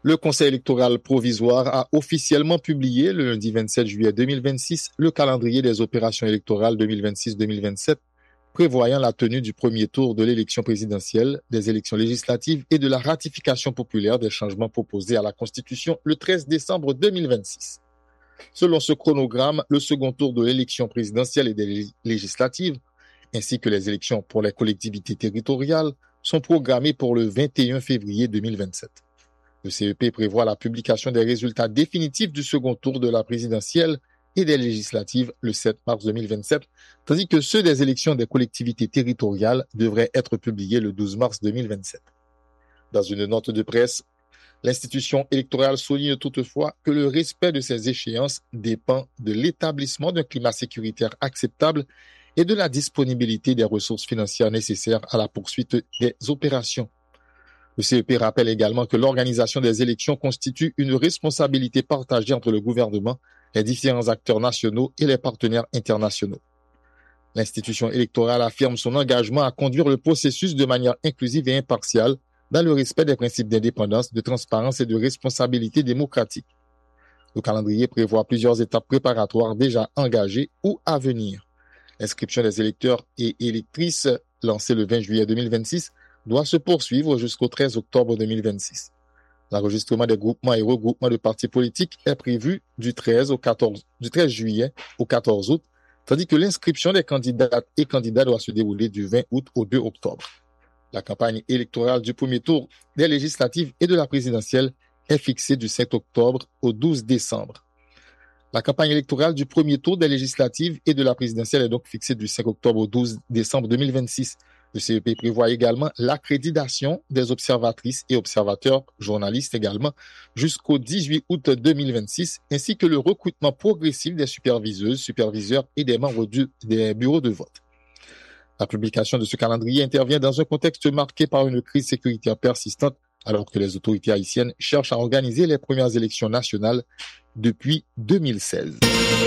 Le Conseil électoral provisoire a officiellement publié le lundi 27 juillet 2026 le calendrier des opérations électorales 2026-2027, prévoyant la tenue du premier tour de l'élection présidentielle, des élections législatives et de la ratification populaire des changements proposés à la Constitution le 13 décembre 2026. Selon ce chronogramme, le second tour de l'élection présidentielle et des législatives, ainsi que les élections pour les collectivités territoriales, sont programmées pour le 21 février 2027. Le CEP prévoit la publication des résultats définitifs du second tour de la présidentielle et des législatives le 7 mars 2027, tandis que ceux des élections des collectivités territoriales devraient être publiés le 12 mars 2027. Dans une note de presse, l'institution électorale souligne toutefois que le respect de ces échéances dépend de l'établissement d'un climat sécuritaire acceptable et de la disponibilité des ressources financières nécessaires à la poursuite des opérations. Le CEP rappelle également que l'organisation des élections constitue une responsabilité partagée entre le gouvernement, les différents acteurs nationaux et les partenaires internationaux. L'institution électorale affirme son engagement à conduire le processus de manière inclusive et impartiale dans le respect des principes d'indépendance, de transparence et de responsabilité démocratique. Le calendrier prévoit plusieurs étapes préparatoires déjà engagées ou à venir. L'inscription des électeurs et électrices, lancée le 20 juillet 2026, doit se poursuivre jusqu'au 13 octobre 2026. L'enregistrement des groupements et regroupements de partis politiques est prévu du 13 juillet au 14 août, tandis que l'inscription des candidates et candidats doit se dérouler du 20 août au 2 octobre. La campagne électorale du premier tour des législatives et de la présidentielle est fixée du 7 octobre au 12 décembre. La campagne électorale du premier tour des législatives et de la présidentielle est donc fixée du 5 octobre au 12 décembre 2026. Le CEP prévoit également l'accréditation des observatrices et observateurs, journalistes également, jusqu'au 18 août 2026, ainsi que le recrutement progressif des superviseuses, superviseurs et des membres des bureaux de vote. La publication de ce calendrier intervient dans un contexte marqué par une crise sécuritaire persistante, alors que les autorités haïtiennes cherchent à organiser les premières élections nationales depuis 2016.